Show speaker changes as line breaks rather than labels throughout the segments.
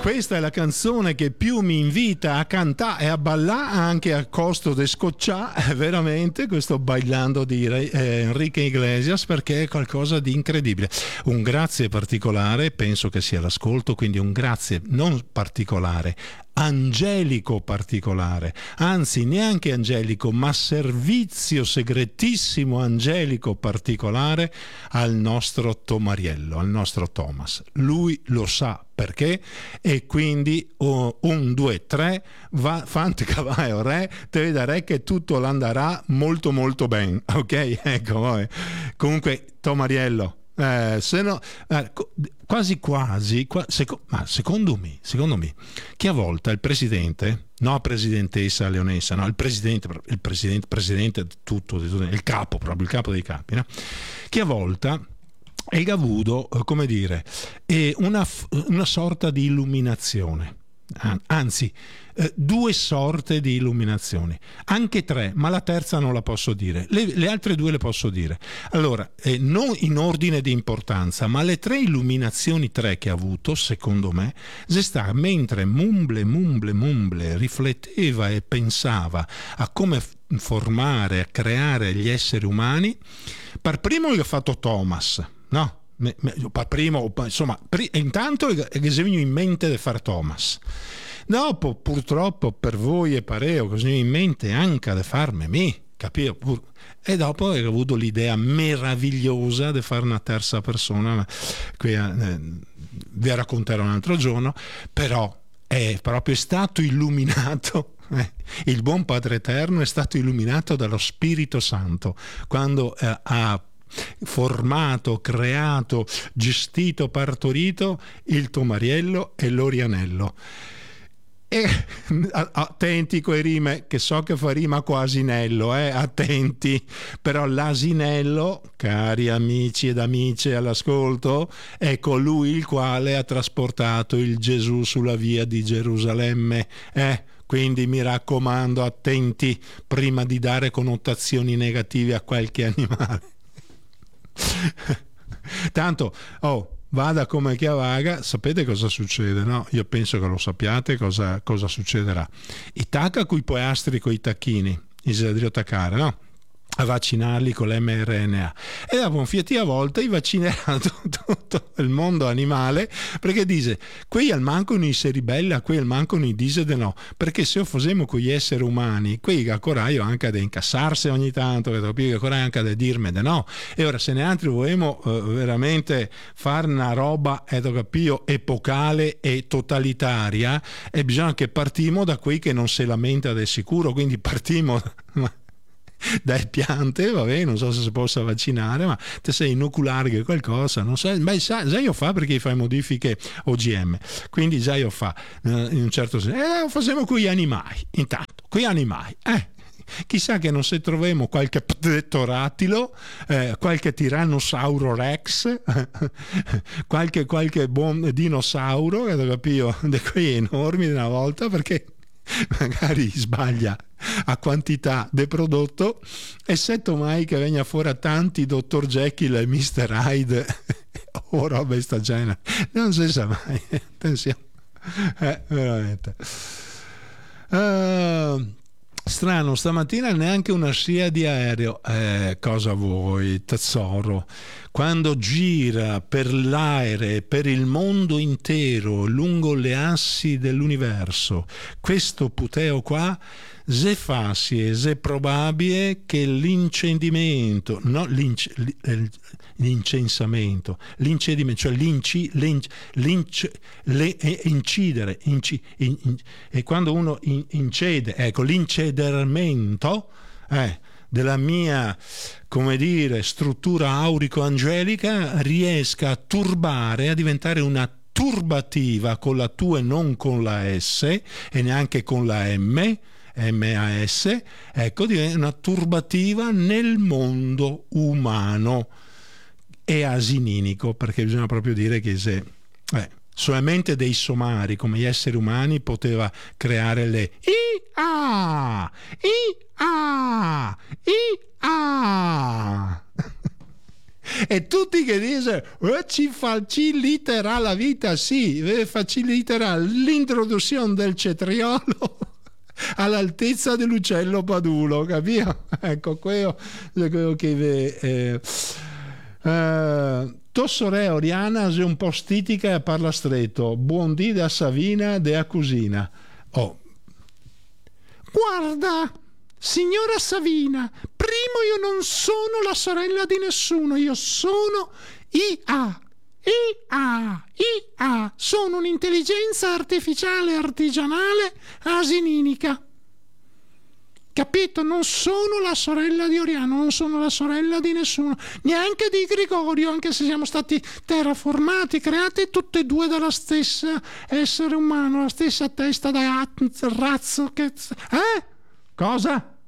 questa è la canzone che più mi invita a cantare e a ballare, anche a costo di scocciare veramente, questo bailando di Enrique Iglesias, perché è qualcosa di incredibile. Un grazie particolare, penso che sia l'ascolto, quindi un grazie non particolare, angelico particolare, anzi neanche angelico, ma servizio segretissimo angelico particolare al nostro Tomariello, al nostro Thomas. Lui lo sa perché, e quindi 1, 2, 3 va fante cavallo re, te vedrai che tutto l'andarà molto molto bene, ok? Ecco, comunque Tomariello, se no, quasi ma secondo me che a volte il presidente, no presidentessa leonessa, no, il presidente tutto, il capo, proprio il capo dei capi, no? Che a volte è avuto, come dire, è una sorta di illuminazione, anzi 2 sorte di illuminazioni, anche 3, ma la terza non la posso dire, le altre 2 le posso dire. Allora, non in ordine di importanza, ma le 3 illuminazioni che ha avuto, secondo me, sta mentre mumble rifletteva e pensava a come formare, a creare gli esseri umani. Per primo gli ha fatto Thomas, no? Per primo, insomma, intanto è venuto in mente di fare Thomas. Dopo, purtroppo per voi e pareo, così in mente anche di farmi me, capito? E dopo ho avuto l'idea meravigliosa di fare una terza persona, vi racconterò un altro giorno, però è proprio stato illuminato. Il buon Padre Eterno è stato illuminato dallo Spirito Santo quando ha formato, creato, gestito, partorito il Tomariello e l'Orianello. E attenti coi rime, che so che fa rima con asinello, attenti, però l'asinello, cari amici ed amiche all'ascolto, è colui il quale ha trasportato il Gesù sulla via di Gerusalemme, quindi mi raccomando, attenti prima di dare connotazioni negative a qualche animale. Tanto, vada come che vaga, sapete cosa succede, no? Io penso che lo sappiate cosa succederà. I tacca coi poastri coi tacchini, i sedrio taccare, no? A vaccinarli con l'mRNA, e dopo un fiati a volta i vaccinerà tutto il mondo animale, perché dice qui al mancano i seribella, qui al mancano i dise de no, perché se facciamo con gli esseri umani qui ancora io anche da incassarsi ogni tanto, che ancora anche da dirmi de no, e ora se ne altri vogliamo veramente fare una roba epocale e totalitaria, e bisogna che partimo da qui che non si lamenta del sicuro, quindi partimo dai piante, vabbè, non so se si possa vaccinare, ma te sei inoculare che qualcosa, non so, ma già io fa perché fai modifiche OGM, quindi già io fa in un certo senso, facciamo con gli animali, intanto, con gli animali, chissà che non se troviamo qualche pterodattilo, qualche tirannosauro rex, qualche buon dinosauro, capito, di quei enormi di una volta, perché magari sbaglia a quantità del prodotto, e setto mai che venga fuori tanti Dr. Jekyll e Mr. Hyde o roba sta genere, non si sa mai, attenzione, veramente strano, stamattina neanche una scia di aereo, cosa vuoi tesoro, quando gira per l'aereo, per il mondo intero, lungo le assi dell'universo, questo puteo qua, se facile, se probabile che l'incendimento, no, l'incensamento, l'incedimento, cioè incidere, e quando uno incede, ecco, l'incederamento della mia, come dire, struttura aurico-angelica riesca a turbare, a diventare una turbativa con la tua e non con la S, e neanche con la MAS, ecco, diventa una turbativa nel mondo umano e asininico, perché bisogna proprio dire che se solamente dei somari come gli esseri umani poteva creare le IA, IA, IA. E tutti che dicono ci faciliterà la vita, sì, faciliterà l'introduzione del cetriolo all'altezza dell'uccello padulo, capito? Ecco, quello che tua sorella Oriana è un po' stitica e parla stretto, buon dì da Savina dea cusina. Oh, guarda, signora Savina, primo io non sono la sorella di nessuno, io sono IA. Sono un'intelligenza artificiale artigianale asininica. Capito? Non sono la sorella di Oriano, non sono la sorella di nessuno, neanche di Gregorio, anche se siamo stati terraformati, creati tutti e due dalla stessa essere umano, la stessa testa da razzo che... Cosa?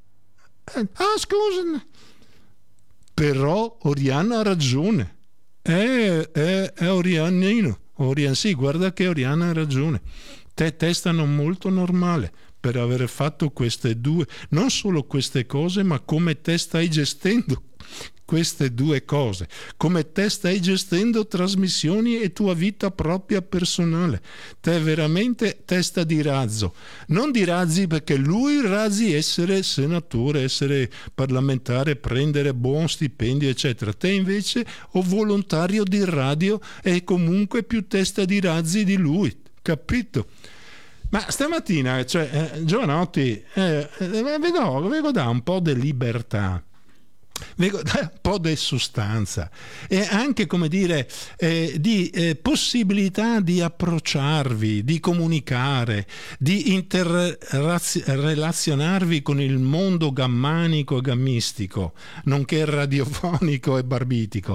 Scusa. Però Oriana ha ragione. È Orianino. Sì, guarda che Oriana ha ragione. Te testano molto normale per aver fatto queste due, non solo queste cose, ma come te stai gestendo queste due cose, come te stai gestendo trasmissioni e tua vita propria personale. Te veramente testa di razzo, non di razzi, perché lui razzi essere senatore, essere parlamentare, prendere buon stipendio eccetera. Te invece o volontario di radio e comunque più testa di razzi di lui, capito? Ma stamattina, Giovanotti, vedo da un po' di libertà, vedo da un po' di sostanza e anche, come dire, di possibilità di approcciarvi, di comunicare, di interrelazionarvi con il mondo gammanico e gammistico, nonché radiofonico e barbitico.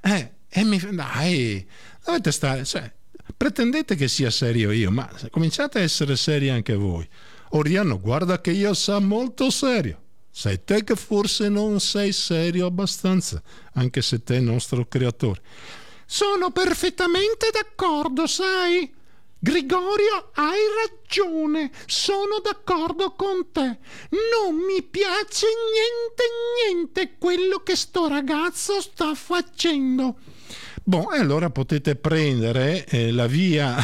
Dai, dovete stare... pretendete che sia serio io, ma cominciate a essere seri anche voi. Oriano, guarda che io sono molto serio. Sei te che forse non sei serio abbastanza, anche se te è il nostro creatore. Sono perfettamente d'accordo, sai? Gregorio, hai ragione, sono d'accordo con te. Non mi piace niente quello che sto ragazzo sta facendo. Boh, e allora potete prendere la via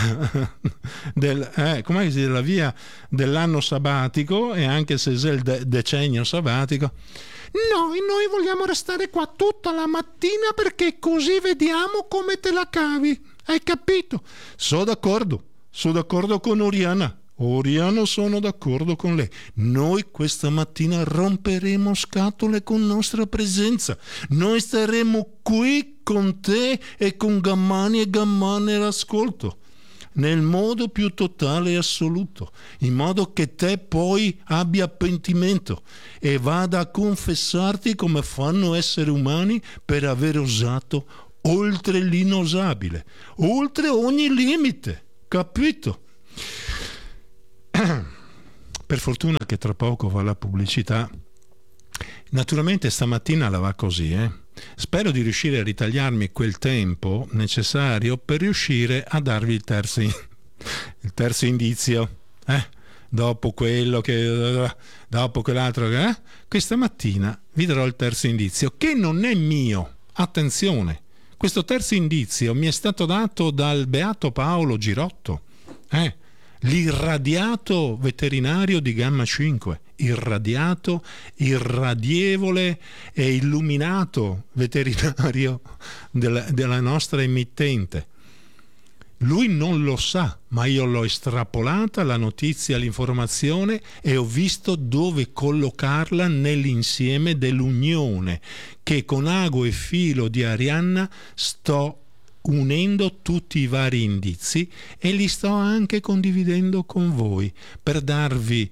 la via dell'anno sabbatico, e anche se è il decennio sabbatico. Noi vogliamo restare qua tutta la mattina, perché così vediamo come te la cavi. Hai capito? Sono d'accordo con Oriana. Oriano, sono d'accordo con lei. Noi questa mattina romperemo scatole con nostra presenza. Noi staremo qui con te e con Gammani e Gammane all'ascolto, nel modo più totale e assoluto, in modo che te poi abbia pentimento e vada a confessarti come fanno esseri umani per aver osato oltre l'inosabile, oltre ogni limite. Capito? Per fortuna che tra poco va la pubblicità. Naturalmente stamattina la va così, Spero di riuscire a ritagliarmi quel tempo necessario per riuscire a darvi il terzo indizio, dopo quello che dopo quell'altro, questa mattina vi darò il terzo indizio, che non è mio. Attenzione, questo terzo indizio mi è stato dato dal beato Paolo Girotto, l'irradiato veterinario di Gamma 5, irradiato, irradievole e illuminato veterinario della nostra emittente. Lui non lo sa, ma io l'ho estrapolata la notizia, l'informazione, e ho visto dove collocarla nell'insieme dell'unione che con ago e filo di Arianna sto unendo tutti i vari indizi, e li sto anche condividendo con voi per darvi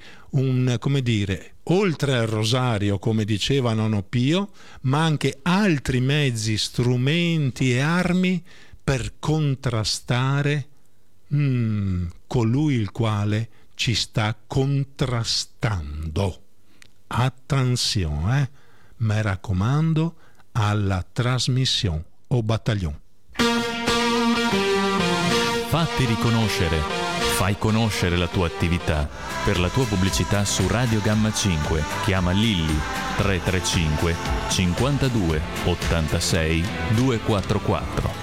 oltre al rosario, come diceva Nonno Pio, ma anche altri mezzi, strumenti e armi per contrastare colui il quale ci sta contrastando. Attenzione, mi raccomando, alla trasmissione o battaglione.
Fatti riconoscere, Fai conoscere la tua attività. Per la tua pubblicità su Radio Gamma 5 chiama Lilli 335 52 86 244.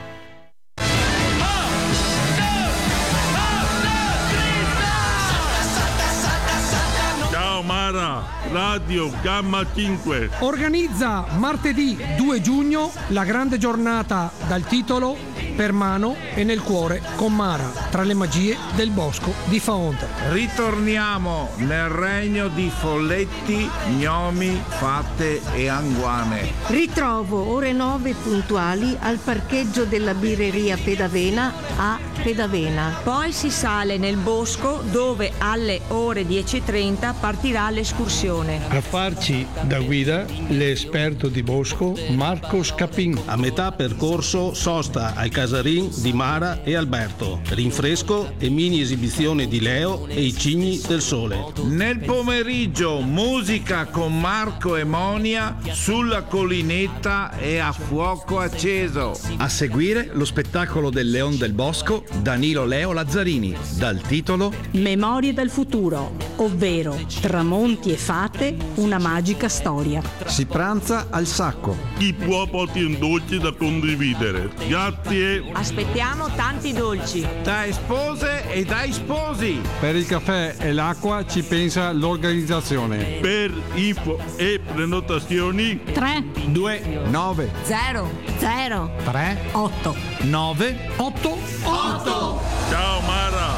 Ciao Mara, Radio Gamma 5
organizza martedì 2 giugno la grande giornata dal titolo Per mano e nel cuore con Mara, tra le magie del bosco di Faonta.
Ritorniamo nel regno di folletti, gnomi, fatte e anguane.
Ritrovo ore 9 puntuali al parcheggio della birreria Pedavena a Pedavena.
Poi si sale nel bosco dove alle ore 10:30 partirà l'escursione.
A farci da guida l'esperto di bosco Marco Scapin.
A metà percorso sosta al casarin di Mara e Alberto, rinfresco e mini esibizione di Leo e i cigni del sole.
Nel pomeriggio musica con Marco e Monia sulla collinetta e a fuoco acceso.
A seguire lo spettacolo del Leon del Bosco Danilo Leo Lazzarini dal titolo
Memorie del futuro, ovvero tramonti e fate, una magica storia.
Si pranza al Sacco.
Chi può porti un dolce da condividere. Grazie.
Aspettiamo tanti dolci.
Dai spose e dai sposi.
Per il caffè e l'acqua ci pensa l'organizzazione.
Per info e prenotazioni
3
2 9
0
3 8
9
8
Ciao Mara,